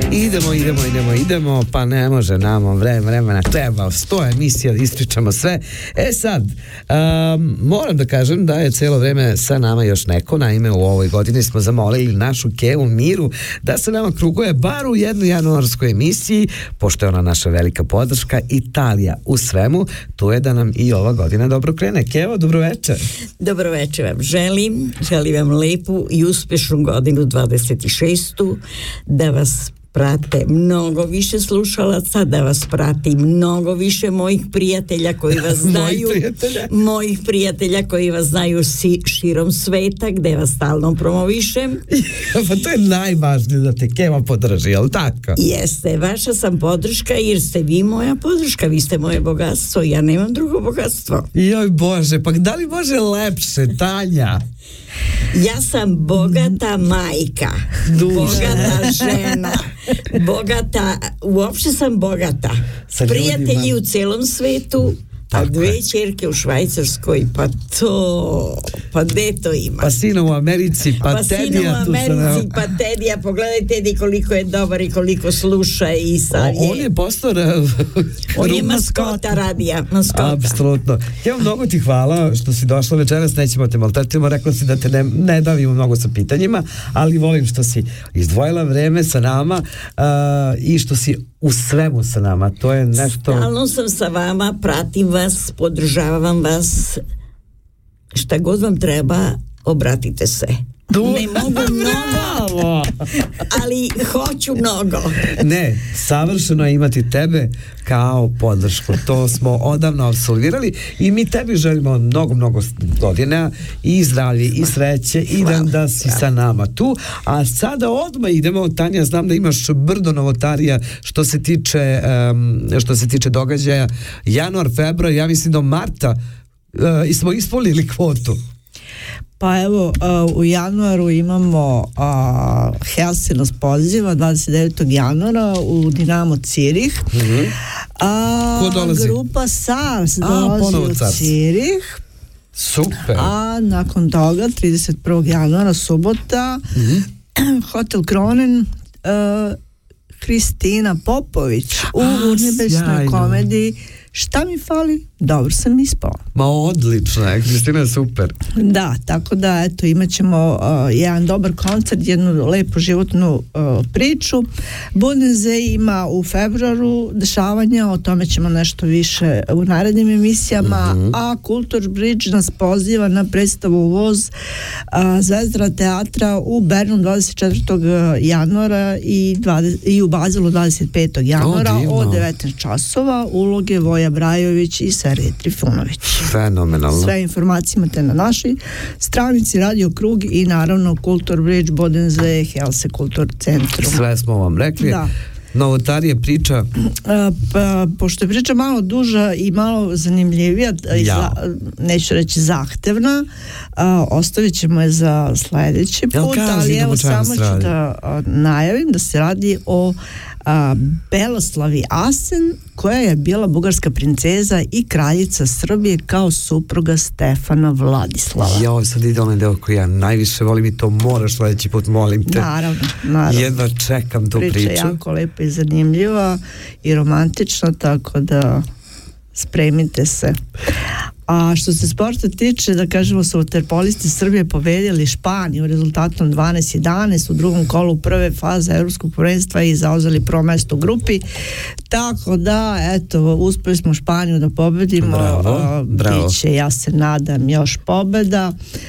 Idemo, pa ne može nam vremena, treba 100 emisija da ispričamo sve. Sad, moram da kažem da je cijelo vreme sa nama još neko, naime u ovoj godini smo zamolili našu Kevu Miru da se nama kruguje bar u jednoj januarskoj emisiji, pošto je ona naša velika podrška, Italija u svemu, to je da nam i ova godina dobro krene. Kevo, dobroveče. Dobroveče vam želim vam lepu i uspešnu godinu 26. da vas prate mnogo više slušalaca, da vas prati mnogo više mojih prijatelja koji vas znaju, mojih prijatelja koji vas znaju širom sveta, gde vas stalno promovišem. Pa to je najvažnije da te Keva podrži, jel tako? Jeste, vaša sam podrška jer ste vi moja podrška, vi ste moje bogatstvo, ja nemam drugo bogatstvo. Joj Bože, pa da li može lepše, Tanja? Ja sam bogata majka, bogata žena, bogata, uopšte sam bogata. Prijatelji u celom svetu, a dve ćerke u Švajcarskoj, pa gde to ima? Pa sina u Americi, pa Tedija tu sam. Pa Tedija, pogledaj Tedi koliko je dobar i koliko sluša i sad je. On je postao on je maskota radija, maskota. Apsolutno. Ja mnogo ti hvala što si došla večeras, nećemo te maltretiramo, rekla si da te ne davimo mnogo sa pitanjima, ali volim što si izdvojila vreme sa nama i što si u svemu sa nama, to je nešto... Stalno sam sa vama, pratim vas, podržavam vas, šta god vam treba, obratite se. Ne mogu mnogo, ali hoću mnogo. Ne, savršeno je imati tebe kao podršku. To smo odavno absolvirali i mi tebi želimo mnogo godina i zdravlje i sreće i da si sa nama tu. A sada odmah idemo, Tanja, znam da imaš brdo novotarija što se tiče događaja januar, februar, ja mislim do marta smo ispunili kvotu. Pa evo, u januaru imamo Helsi nas poziva 29. januara u Dinamo Cirih. Ko dolazi? Grupa SARS dolazi u Cirih. Super. A nakon toga 31. januara subota Hotel Kronen, Kristina Popović u urnebesnoj komediji Šta mi fali? Dobro sam ispala. Ma odlično je, Kristina je super. Da, tako da eto imat ćemo jedan dobar koncert, jednu lepu životnu priču. Bodenze ima u februaru dešavanja, o tome ćemo nešto više u narednim emisijama, a Kultur Bridge nas poziva na predstavu Voz Zvezdara teatra u Bernu 24. januara i u Bazilu 25. januara od 19 časova. Uloge Voja Brajović i Sergej Trifunović. Fenomenalno. Sve informacije imate na našoj stranici Radio Krug i naravno Kultur Bridge, Bodenze, Helse Kultur Centru. Sve smo vam rekli. Da. Novotarije priča? Pošto je priča malo duža i malo zanimljivija, neću reći zahtevna, ostavit ćemo je za sledeći put, ali evo samo ću da najavim da se radi o Beloslavi Asen, koja je bila bugarska princeza i kraljica Srbije kao supruga Stefana Vladislava. Ja ovo sad ide onaj deo koji ja najviše volim i to moraš sledeći put, molim te. Naravno. Jedva čekam tu priču. Priča je jako lepa i zanimljiva i romantična, tako da spremite se. A što se sporta tiče, da kažemo, su vaterpolisti Srbije pobedili Španiju rezultatom 12-11 u drugom kolu prve faze evropskog prvenstva i zauzeli prvo mesto u grupi. Tako da, eto, uspeli smo Španiju da pobedimo. Bravo. Biće, ja se nadam, još pobeda.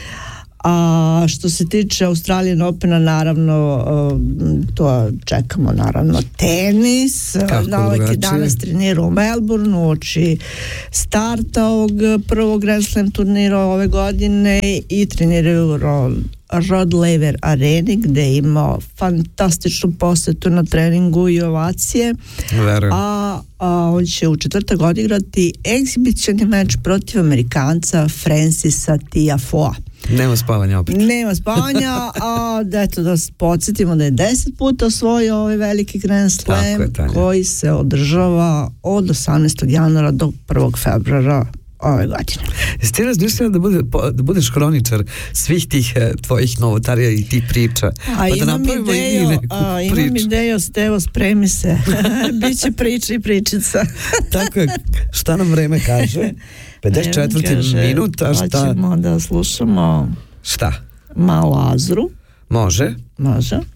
A što se tiče Australian Opena, naravno to čekamo, naravno tenis. Novak danas trenira u Melbourneu uoči starta ovog prvog Grand Slam turnira ove godine i treniraju u Rod Laver areni gde je imao fantastičnu posetu na treningu i ovacije. A on će u četvrtak odigrati egzibicioni meč protiv Amerikanca Francisa Tiafoea. Nema spavanja opet. Nema spavanja, a eto da podsjetimo da je 10 puta osvojio ovaj veliki Grand Slam koji se održava od 18. januara do 1. februara ove godine. Jesi ti razmišljala da budeš kroničar svih tih tvojih novotarija i tih priča? A imam ideju, Stevo, spremi se. Biće priča i pričica. Tako je, šta nam vreme kaže? 54. minut, a šta? Hoćemo da slušamo šta? malo Azru. Može.